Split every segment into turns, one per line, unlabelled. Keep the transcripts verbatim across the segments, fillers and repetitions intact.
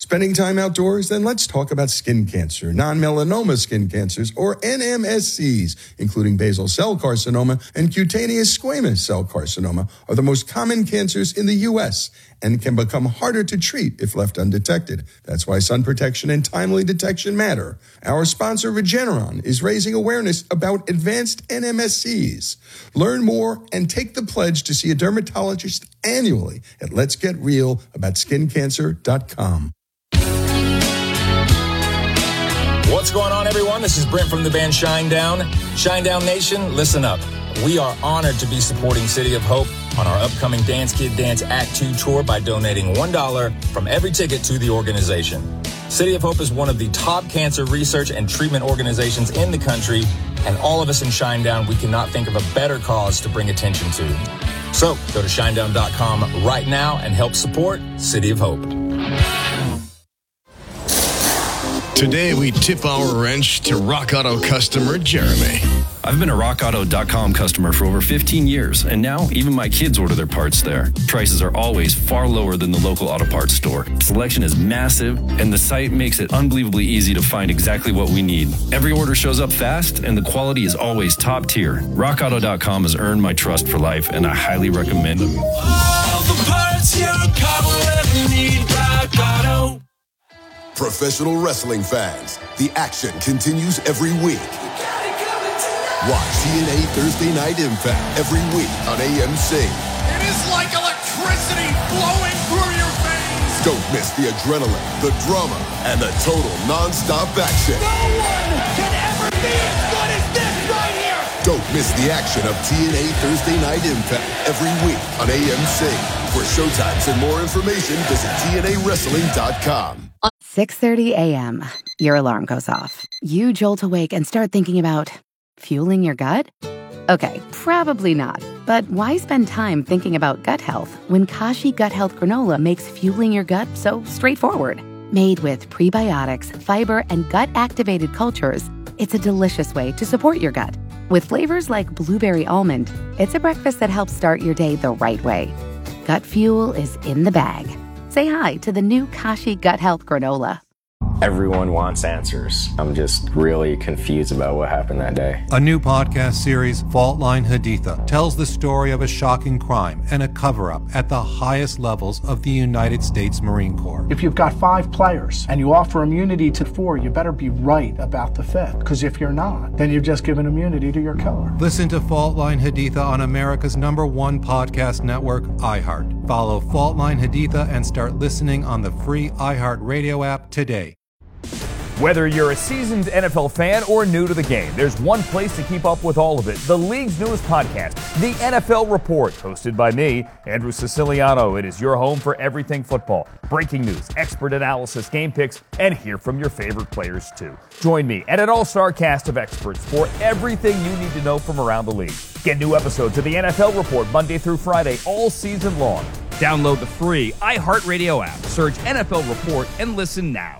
Spending time outdoors? Then let's talk about skin cancer. Non-melanoma skin cancers, or N M S Cs, including basal cell carcinoma and cutaneous squamous cell carcinoma, are the most common cancers in the U S and can become harder to treat if left undetected. That's why sun protection and timely detection matter. Our sponsor, Regeneron, is raising awareness about advanced N M S Cs. Learn more and take the pledge to see a dermatologist annually at lets get real about skin cancer dot com.
What's going on, everyone? This is Brent from the band Shinedown. Shinedown Nation, listen up. We are honored to be supporting City of Hope on our upcoming Dance Kid Dance Act two tour by donating one dollar from every ticket to the organization. City of Hope is one of the top cancer research and treatment organizations in the country, and all of us in Shinedown, we cannot think of a better cause to bring attention to. So go to shinedown dot com right now and help support City of Hope.
Today, we tip our wrench to Rock Auto customer Jeremy.
I've been a rock auto dot com customer for over fifteen years, and now even my kids order their parts there. Prices are always far lower than the local auto parts store. Selection is massive, and the site makes it unbelievably easy to find exactly what we need. Every order shows up fast, and the quality is always top tier. rock auto dot com has earned my trust for life, and I highly recommend it.
All the parts your car will ever need, Rock Auto.
Professional wrestling fans, the action continues every week. Watch T N A Thursday Night Impact every week on A M C.
It is like electricity flowing through your veins.
Don't miss the adrenaline, the drama, and the total non-stop action.
No one can ever be as good as this right here.
Don't miss the action of T N A Thursday Night Impact every week on A M C. For showtimes and more information, visit T N A wrestling dot com.
six thirty a.m. Your alarm goes off. You jolt awake and start thinking about fueling your gut? Okay, probably not. But why spend time thinking about gut health when Kashi Gut Health Granola makes fueling your gut so straightforward? Made with prebiotics, fiber, and gut-activated cultures, it's a delicious way to support your gut. With flavors like blueberry almond, it's a breakfast that helps start your day the right way. Gut fuel is in the bag. Say hi to the new Kashi Gut Health Granola.
Everyone wants answers. I'm just really confused about what happened that day.
A new podcast series, Fault Line Haditha, tells the story of a shocking crime and a cover-up at the highest levels of the United States Marine Corps.
If you've got five players and you offer immunity to four, you better be right about the fifth. Because if you're not, then you've just given immunity to your killer.
Listen to Fault Line Haditha on America's number one podcast network, iHeart. Follow Fault Line Haditha and start listening on the free iHeart Radio app today.
Whether you're a seasoned N F L fan or new to the game, there's one place to keep up with all of it. The league's newest podcast, The N F L Report, hosted by me, Andrew Siciliano. It is your home for everything football. Breaking news, expert analysis, game picks, and hear from your favorite players too. Join me and an all-star cast of experts for everything you need to know from around the league. Get new episodes of The N F L Report Monday through Friday all season long. Download the free iHeartRadio app, search N F L Report, and listen now.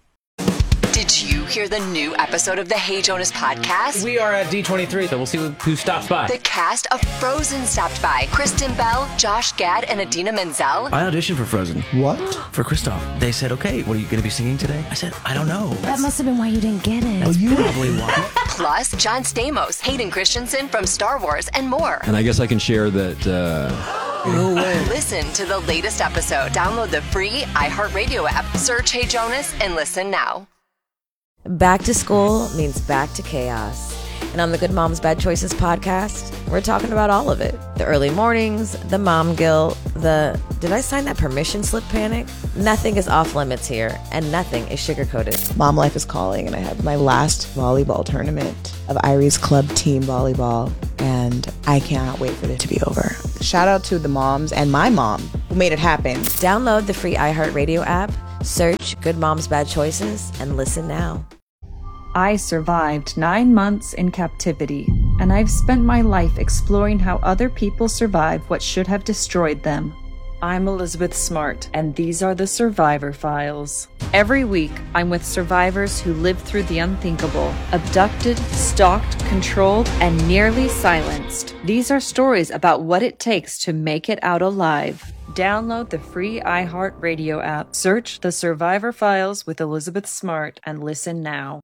Did you hear the new episode of the Hey Jonas podcast?
We are at D twenty-three, so we'll see who stops by.
The cast of Frozen stopped by. Kristen Bell, Josh Gad, and Idina Menzel.
I auditioned for Frozen.
What?
For Kristoff. They said, okay, what are you going to be singing today? I said, I don't know.
That must have been why you didn't get it.
That's oh, probably why.
Plus, John Stamos, Hayden Christensen from Star Wars, and more.
And I guess I can share that... Uh...
No way. Listen to the latest episode. Download the free iHeartRadio app. Search Hey Jonas and listen now.
Back to school means back to chaos. And on the Good Moms Bad Choices podcast, we're talking about all of it. The early mornings, the mom guilt, the did I sign that permission slip panic? Nothing is off limits here, and nothing is sugar-coated.
Mom life is calling, and I have my last volleyball tournament of Irie's club team volleyball, and I cannot wait for it to be over. Shout out to the moms and my mom who made it happen.
Download the free iHeartRadio app, search Good Moms Bad Choices, and listen now.
I survived nine months in captivity, and I've spent my life exploring how other people survive what should have destroyed them. I'm Elizabeth Smart, and these are the Survivor Files. Every week, I'm with survivors who lived through the unthinkable, abducted, stalked, controlled, and nearly silenced. These are stories about what it takes to make it out alive. Download the free iHeartRadio app, search The Survivor Files with Elizabeth Smart, and listen now.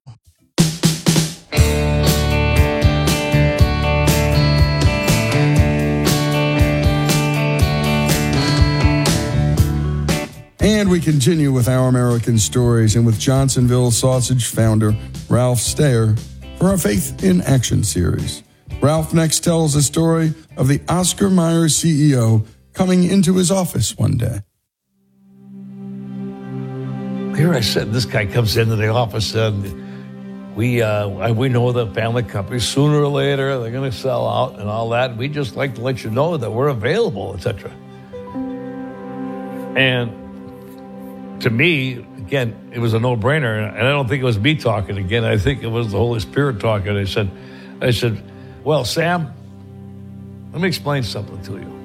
And we continue with Our American Stories and with Johnsonville Sausage founder Ralph Steyer for our Faith in Action series. Ralph next tells the story of the Oscar Mayer C E O coming into his office one day.
Here I said, this guy comes into the office and we uh, we know the family company, sooner or later, they're going to sell out and all that. We just like to let you know that we're available, et cetera. And to me, again, it was a no-brainer, and I don't think it was me talking again. I think it was the Holy Spirit talking. I said, I said, well, Sam, let me explain something to you.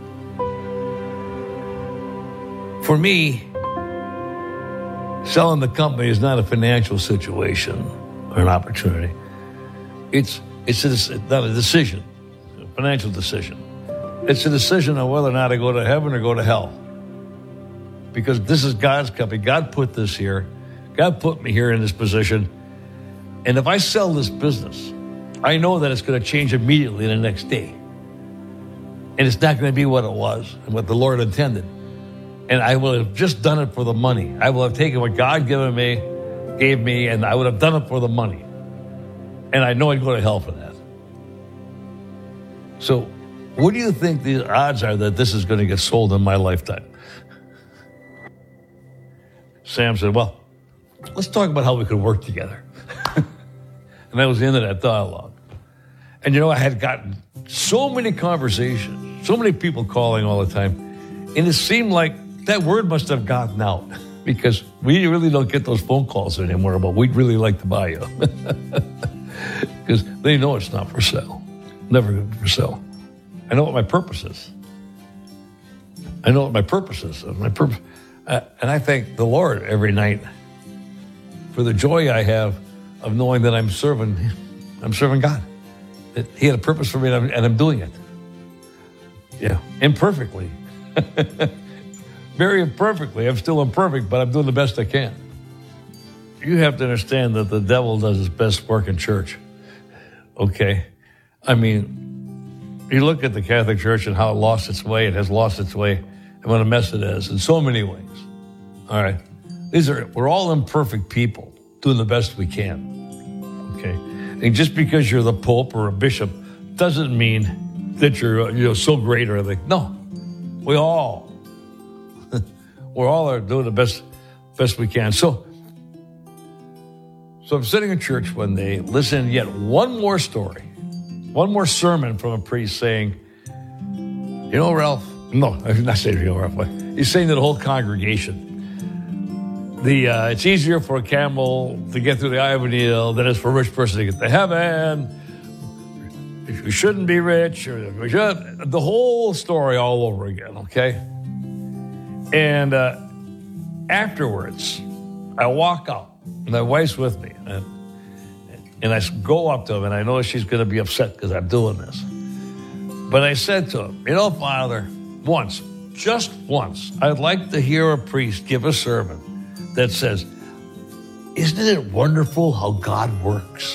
For me, selling the company is not a financial situation or an opportunity. It's it's a, not a decision, a financial decision. It's a decision on whether or not I go to heaven or go to hell. Because this is God's company. God put this here. God put me here in this position. And if I sell this business, I know that it's going to change immediately the next day. And it's not going to be what it was and what the Lord intended. And I will have just done it for the money. I will have taken what God given me, gave me, and I would have done it for the money. And I know I'd go to hell for that. So what do you think the odds are that this is going to get sold in my lifetime? Sam said, well, let's talk about how we could work together. And that was the end of that dialogue. And you know, I had gotten so many conversations, so many people calling all the time. And it seemed like that word must have gotten out because we really don't get those phone calls anymore about we'd really like to buy you. Because they know it's not for sale. Never for sale. I know what my purpose is. I know what my purpose is. My purpose. Uh, and I thank the Lord every night for the joy I have of knowing that I'm serving, I'm serving God. That He had a purpose for me, and I'm, and I'm doing it. Yeah, imperfectly, very imperfectly. I'm still imperfect, but I'm doing the best I can. You have to understand that the devil does his best work in church. Okay, I mean, you look at the Catholic Church and how it lost its way. It has lost its way, and what a mess it is in so many ways. All right. These are, we're all imperfect people doing the best we can. Okay. And just because you're the Pope or a bishop doesn't mean that you're, you know, so great or anything. No. We all, we all are doing the best, best we can. So, so I'm sitting in church one day, listening to yet one more story, one more sermon from a priest saying, you know, Ralph, no, I'm not saying to you, Ralph, he's saying to the whole congregation, The uh, it's easier for a camel to get through the eye of a needle than it is for a rich person to get to heaven. We shouldn't be rich. Or we should. The whole story all over again, okay? And uh, afterwards, I walk out. My wife's with me. And, and I go up to him, and I know she's going to be upset because I'm doing this. But I said to him, you know, Father, once, just once, I'd like to hear a priest give a sermon that says, isn't it wonderful how God works?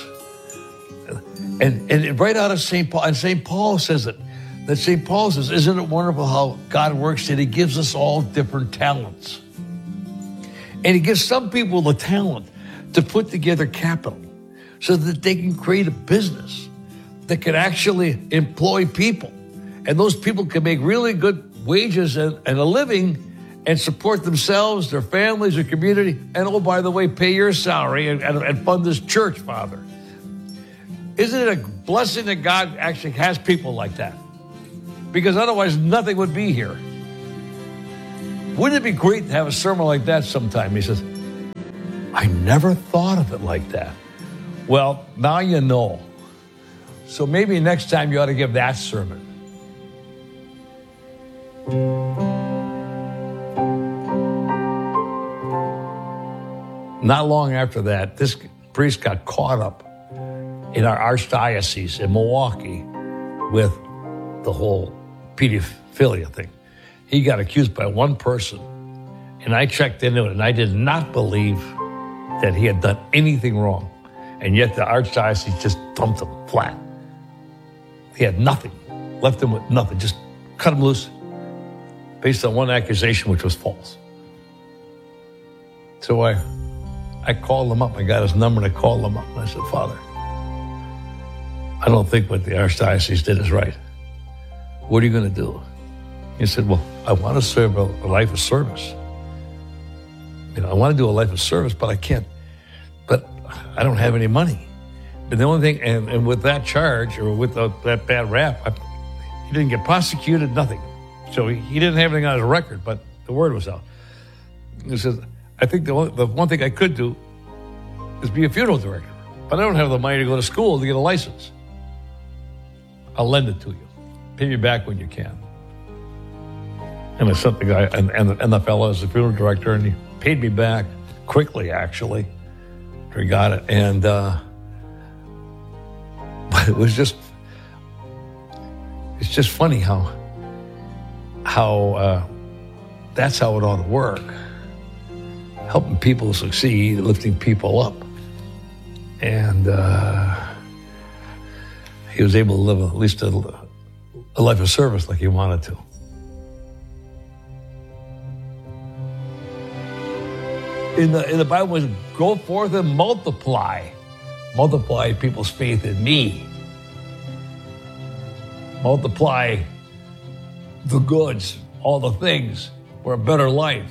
And and right out of Saint Paul, and Saint Paul says it, that Saint Paul says, isn't it wonderful how God works and He gives us all different talents? And He gives some people the talent to put together capital so that they can create a business that can actually employ people. And those people can make really good wages and, and a living and support themselves, their families, their community, and oh, by the way, pay your salary and, and, and fund this church, Father. Isn't it a blessing that God actually has people like that? Because otherwise, nothing would be here. Wouldn't it be great to have a sermon like that sometime? He says, I never thought of it like that. Well, now you know. So maybe next time you ought to give that sermon. Not long after that, this priest got caught up in our archdiocese in Milwaukee with the whole pedophilia thing. He got accused by one person, and I checked into it, and I did not believe that he had done anything wrong. And yet the archdiocese just dumped him flat. He had nothing, left him with nothing, just cut him loose based on one accusation, which was false. So I, I called him up. I got his number, and I called him up, and I said, Father, I don't think what the archdiocese did is right. What are you going to do? He said, well, I want to serve a, a life of service. You know, I want to do a life of service, but I can't. But I don't have any money. But the only thing, and, and with that charge, or with the, that bad rap, I, he didn't get prosecuted, nothing. So he, he didn't have anything on his record, but the word was out. He says, I think the, only, the one thing I could do is be a funeral director, but I don't have the money to go to school to get a license. I'll lend it to you. Pay me back when you can. And I sent the guy, and, and, the, and the fellow is the funeral director, and he paid me back quickly, actually. He got it. And, uh, but it was just, it's just funny how, how, uh, that's how it ought to work. Helping people succeed, lifting people up. And, uh, he was able to live at least a, a life of service like he wanted to. In the, in the Bible, it was go forth and multiply. Multiply people's faith in me. Multiply the goods, all the things for a better life.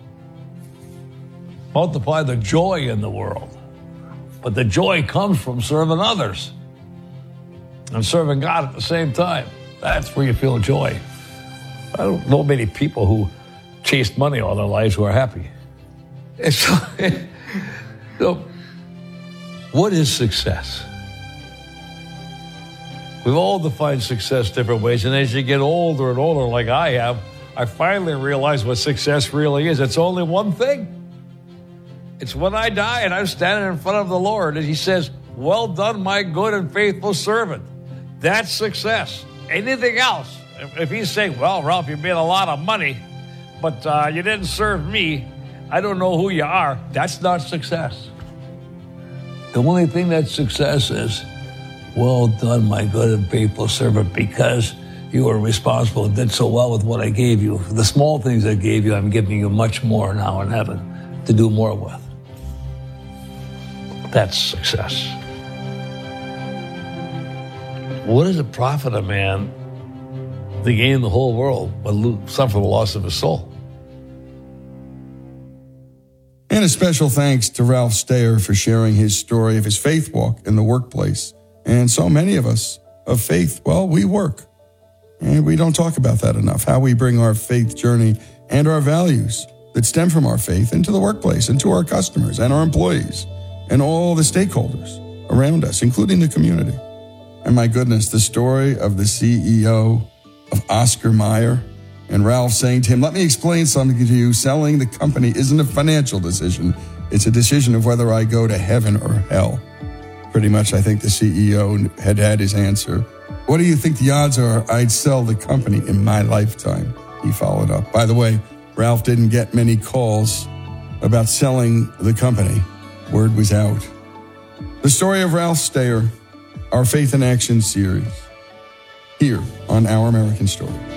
Multiply the joy in the world. But the joy comes from serving others and serving God at the same time. That's where you feel joy. I don't know many people who chased money all their lives who are happy. And so, so, what is success? We've all defined success different ways, and as you get older and older, like I have, I finally realized what success really is. It's only one thing. It's when I die and I'm standing in front of the Lord, and He says, well done, my good and faithful servant. That's success. Anything else, if, if He's saying, well, Ralph, you made a lot of money, but uh, you didn't serve me, I don't know who you are, that's not success. The only thing that's success is, well done, my good and faithful servant, because you were responsible and did so well with what I gave you. The small things I gave you, I'm giving you much more now in heaven to do more with. That's success. What does it profit a man to gain the whole world but suffer the loss of his soul?
And a special thanks to Ralph Steyer for sharing his story of his faith walk in the workplace. And so many of us of faith, well, we work. And we don't talk about that enough, how we bring our faith journey and our values that stem from our faith into the workplace, into our customers and our employees and all the stakeholders around us, including the community. And my goodness, the story of the C E O of Oscar Mayer and Ralph saying to him, let me explain something to you. Selling the company isn't a financial decision. It's a decision of whether I go to heaven or hell. Pretty much, I think the C E O had had his answer. What do you think the odds are I'd sell the company in my lifetime? He followed up. By the way, Ralph didn't get many calls about selling the company. Word was out. The story of Ralph Steyer, our Faith in Action series, here on Our American Story.